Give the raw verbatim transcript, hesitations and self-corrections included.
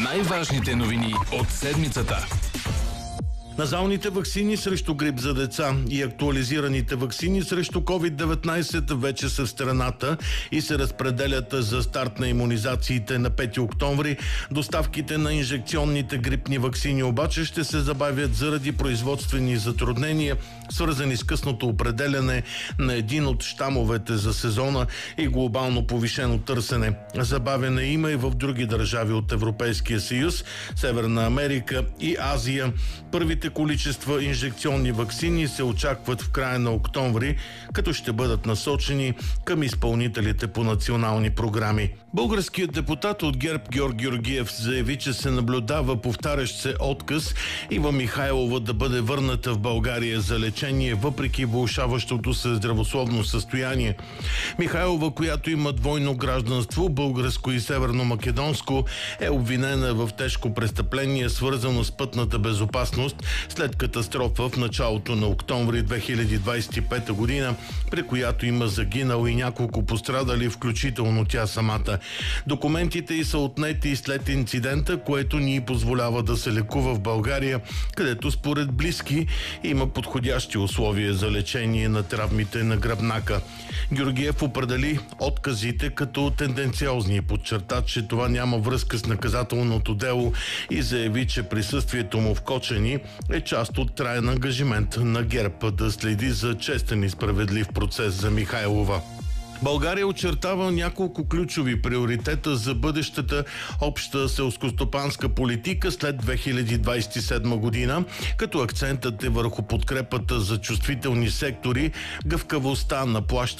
Най-важните новини от седмицата. Назалните ваксини срещу грип за деца и актуализираните ваксини срещу ковид деветнайсет вече са в страната и се разпределят за старт на имунизациите на пети октомври. Доставките на инжекционните грипни ваксини обаче ще се забавят заради производствени затруднения, свързани с късното определяне на един от щамовете за сезона и глобално повишено търсене. Забавяне има и в други държави от Европейския съюз, Северна Америка и Азия. Първите количества инжекционни ваксини се очакват в края на октомври, като ще бъдат насочени към изпълнителите по национални програми. Българският депутат от ГЕРБ Георг Георгиев заяви, че се наблюдава повтарящ се отказ Ива Михайлова да бъде върната в България за лечение, въпреки влошаващото се здравословно състояние. Михайлова, която има двойно гражданство, българско и северно-македонско, е обвинена в тежко престъпление, свързано с пътната безопасност след катастрофа в началото на октомври две хиляди двадесет и пета година, при която има загинал и няколко пострадали, включително тя самата. Документите й са отнети след инцидента, което ни позволява да се лекува в България, където според близки има подходящи условия за лечение на травмите на гръбнака. Георгиев определи отказите като тенденциозни и подчерта, че това няма връзка с наказателното дело и заяви, че присъствието му в Кочани е част от траен ангажимент на ГЕРБ да следи за честен и справедлив процес за Михайлова. България очертава няколко ключови приоритета за бъдещата обща селскостопанска политика след две хиляди двадесет и седма година, като акцентът е върху подкрепата за чувствителни сектори, гъвкавостта на плащането